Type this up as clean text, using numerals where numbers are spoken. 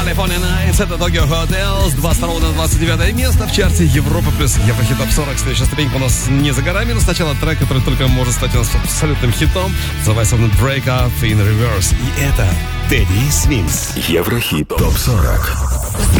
California Nights, это Tokyo Hotels, 22 на 29 место в чарте Европа плюс Еврохит Топ 40. Следующая ступенька у нас не за горами, но сначала трек, который только может стать у нас абсолютным хитом. Называется он Break Up in Reverse. И это Тедди Свинс. Еврохит Топ 40.